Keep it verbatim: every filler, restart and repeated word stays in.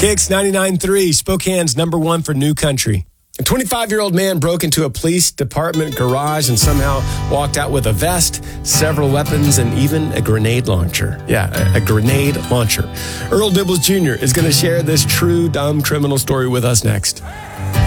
Kicks ninety-nine point three, Spokane's number one for new country. A twenty-five-year-old man broke into a police department garage and somehow walked out with a vest, several weapons, and even a grenade launcher. Yeah, a, a grenade launcher. Earl Dibbles Junior is going to share this true dumb criminal story with us next.